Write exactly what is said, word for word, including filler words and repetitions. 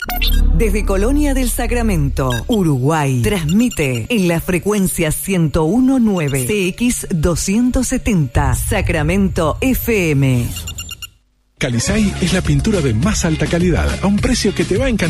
Desde Colonia del Sacramento, Uruguay, transmite en la frecuencia ciento uno punto nueve C X doscientos setenta, Sacramento F M. Calisay es la pintura de más alta calidad a un precio que te va a encantar.